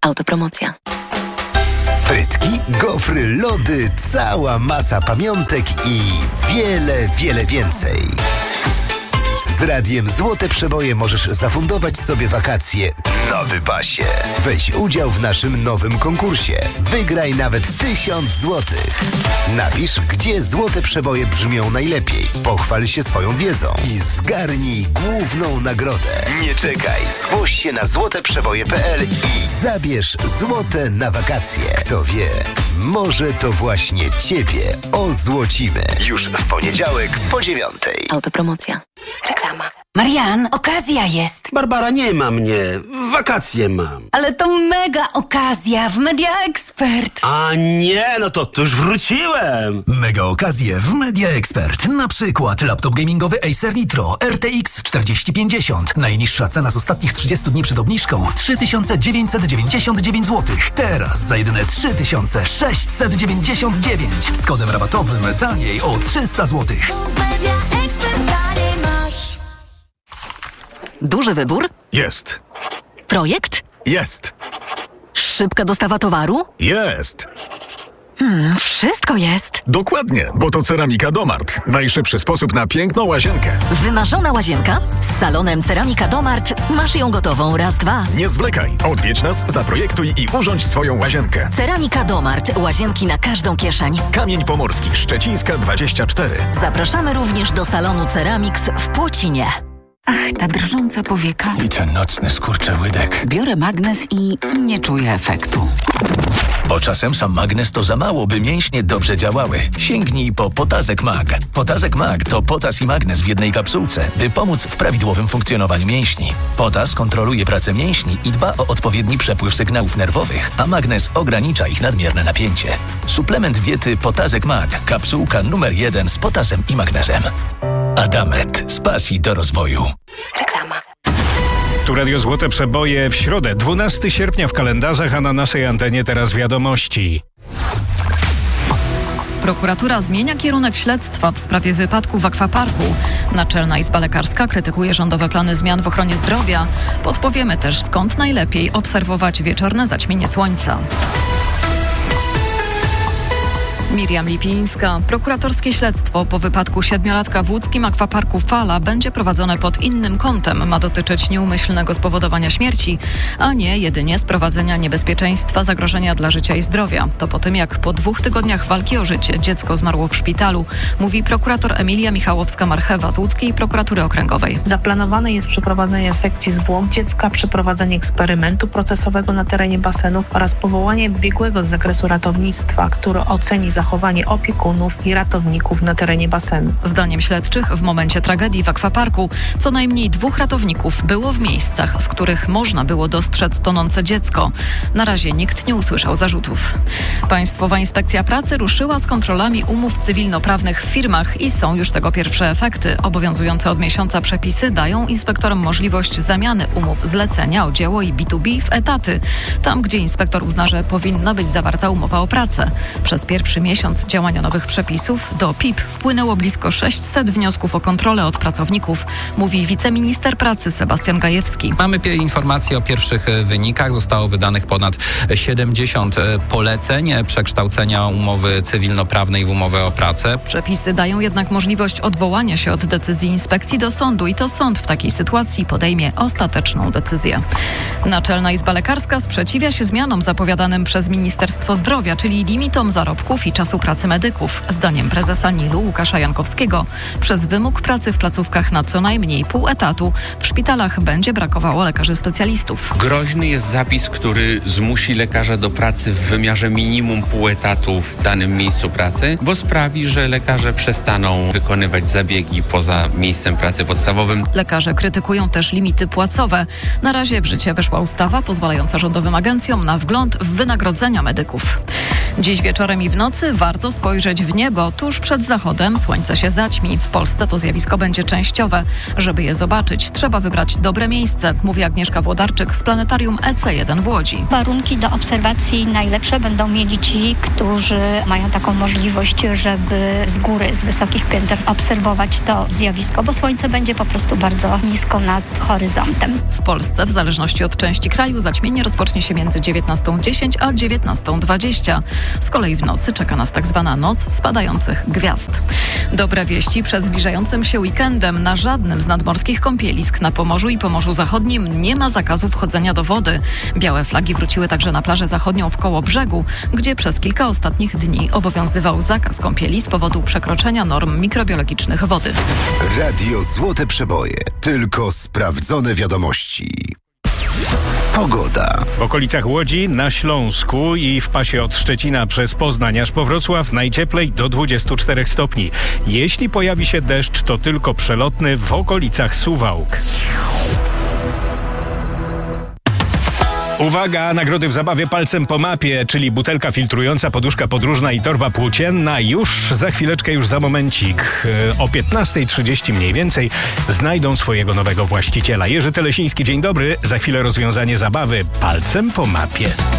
Autopromocja. Frytki, gofry, lody, cała masa pamiątek i wiele, wiele więcej. Z Radiem Złote Przeboje możesz zafundować sobie wakacje na wypasie. Weź udział w naszym nowym konkursie. Wygraj nawet 1000 złotych. Napisz, gdzie Złote Przeboje brzmią najlepiej. Pochwal się swoją wiedzą i zgarnij główną nagrodę. Nie czekaj, zgłoś się na złoteprzeboje.pl i zabierz złote na wakacje. Kto wie, może to właśnie Ciebie ozłocimy. Już w poniedziałek po 9:00. Autopromocja. Reklama. Marian, okazja jest. Barbara, nie ma mnie. Wakacje mam. Ale to mega okazja w Media Expert. A nie, no to już wróciłem. Mega okazje w Media Expert. Na przykład laptop gamingowy Acer Nitro RTX 4050. Najniższa cena z ostatnich 30 dni przed obniżką 3999 zł. Teraz za jedyne 3699. Z kodem rabatowym taniej o 300 zł. Duży wybór? Jest. Projekt? Jest. Szybka dostawa towaru? Jest. Wszystko jest. Dokładnie, bo to Ceramika Domart. Najszybszy sposób na piękną łazienkę. Wymarzona łazienka? Z salonem Ceramika Domart masz ją gotową raz, dwa. Nie zwlekaj. Odwiedź nas, zaprojektuj i urządź swoją łazienkę. Ceramika Domart. Łazienki na każdą kieszeń. Kamień Pomorski, Szczecińska 24. Zapraszamy również do salonu Ceramix w Płocinie. Ach, ta drżąca powieka. I ten nocny skurczyłydek. Biorę magnes i nie czuję efektu. Bo czasem sam magnes to za mało, by mięśnie dobrze działały. Sięgnij po Potazek Mag. Potazek Mag to potas i magnes w jednej kapsułce, by pomóc w prawidłowym funkcjonowaniu mięśni. Potas kontroluje pracę mięśni i dba o odpowiedni przepływ sygnałów nerwowych, a magnes ogranicza ich nadmierne napięcie. Suplement diety Potazek Mag. Kapsułka numer 1 z potasem i magnezem. Adamet. Z pasji do rozwoju. Reklama. Tu Radio Złote Przeboje w środę, 12 sierpnia w kalendarzach, a na naszej antenie teraz wiadomości. Prokuratura zmienia kierunek śledztwa w sprawie wypadku w akwaparku. Naczelna Izba Lekarska krytykuje rządowe plany zmian w ochronie zdrowia. Podpowiemy też, skąd najlepiej obserwować wieczorne zaćmienie słońca. Miriam Lipińska. Prokuratorskie śledztwo po wypadku 7-latka w łódzkim akwaparku Fala będzie prowadzone pod innym kątem. Ma dotyczyć nieumyślnego spowodowania śmierci, a nie jedynie sprowadzenia niebezpieczeństwa zagrożenia dla życia i zdrowia. To po tym, jak po 2 tygodniach walki o życie dziecko zmarło w szpitalu, mówi prokurator Emilia Michałowska-Marchewa z łódzkiej prokuratury okręgowej. Zaplanowane jest przeprowadzenie sekcji zwłok dziecka, przeprowadzenie eksperymentu procesowego na terenie basenu oraz powołanie biegłego z zakresu ratownictwa, który oceni zachowanie opiekunów i ratowników na terenie basenu. Zdaniem śledczych w momencie tragedii w akwaparku co najmniej 2 ratowników było w miejscach, z których można było dostrzec tonące dziecko. Na razie nikt nie usłyszał zarzutów. Państwowa Inspekcja Pracy ruszyła z kontrolami umów cywilnoprawnych w firmach i są już tego pierwsze efekty. Obowiązujące od miesiąca przepisy dają inspektorom możliwość zamiany umów zlecenia o dzieło i B2B w etaty. Tam, gdzie inspektor uzna, że powinna być zawarta umowa o pracę. Przez pierwszy miesiąc działania nowych przepisów do PIP wpłynęło blisko 600 wniosków o kontrolę od pracowników, mówi wiceminister pracy Sebastian Gajewski. Mamy informacje o pierwszych wynikach. Zostało wydanych ponad 70 poleceń przekształcenia umowy cywilnoprawnej w umowę o pracę. Przepisy dają jednak możliwość odwołania się od decyzji inspekcji do sądu i to sąd w takiej sytuacji podejmie ostateczną decyzję. Naczelna Izba Lekarska sprzeciwia się zmianom zapowiadanym przez Ministerstwo Zdrowia, czyli limitom zarobków i czasu pracy medyków. Zdaniem prezesa NIL-u Łukasza Jankowskiego przez wymóg pracy w placówkach na co najmniej pół etatu w szpitalach będzie brakowało lekarzy specjalistów. Groźny jest zapis, który zmusi lekarza do pracy w wymiarze minimum pół etatu w danym miejscu pracy, bo sprawi, że lekarze przestaną wykonywać zabiegi poza miejscem pracy podstawowym. Lekarze krytykują też limity płacowe. Na razie w życie weszła ustawa pozwalająca rządowym agencjom na wgląd w wynagrodzenia medyków. Dziś wieczorem i w nocy warto spojrzeć w niebo. Tuż przed zachodem słońce się zaćmi. W Polsce to zjawisko będzie częściowe. Żeby je zobaczyć, trzeba wybrać dobre miejsce, mówi Agnieszka Włodarczyk z planetarium EC1 w Łodzi. Warunki do obserwacji najlepsze będą mieli ci, którzy mają taką możliwość, żeby z góry, z wysokich pięter obserwować to zjawisko, bo słońce będzie po prostu bardzo nisko nad horyzontem. W Polsce, w zależności od części kraju, zaćmienie rozpocznie się między 19:10 a 19:20. Z kolei w nocy czeka nas tak zwana noc spadających gwiazd. Dobre wieści przed zbliżającym się weekendem. Na żadnym z nadmorskich kąpielisk na Pomorzu i Pomorzu Zachodnim nie ma zakazu wchodzenia do wody. Białe flagi wróciły także na plażę zachodnią w Kołobrzegu, gdzie przez kilka ostatnich dni obowiązywał zakaz kąpieli z powodu przekroczenia norm mikrobiologicznych wody. Radio Złote Przeboje. Tylko sprawdzone wiadomości. Pogoda. W okolicach Łodzi, na Śląsku i w pasie od Szczecina przez Poznań aż po Wrocław najcieplej do 24 stopni. Jeśli pojawi się deszcz, to tylko przelotny w okolicach Suwałk. Uwaga! Nagrody w zabawie palcem po mapie, czyli butelka filtrująca, poduszka podróżna i torba płócienna już za chwileczkę, już za momencik. O 15:30 mniej więcej znajdą swojego nowego właściciela. Jerzy Telesiński, dzień dobry. Za chwilę rozwiązanie zabawy palcem po mapie.